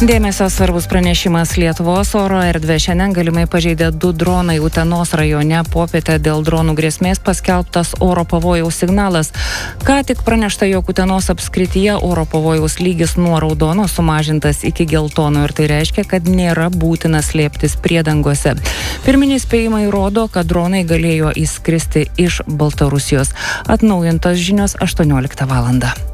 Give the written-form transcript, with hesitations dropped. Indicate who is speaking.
Speaker 1: Dėmesio svarbus pranešimas. Lietuvos oro erdvė šiandien galimai pažeidė 2 dronai. Utenos rajone popietę dėl dronų grėsmės paskelbtas oro pavojaus signalas. Ką tik pranešta, jog Utenos apskrityje oro pavojaus lygis nuo raudono sumažintas iki geltono ir tai reiškia, kad nėra būtina slėptis priedangose. Pirminiai spėjimai rodo, kad dronai galėjo įskristi iš Baltarusijos. Atnaujintos žinios 18 valandą.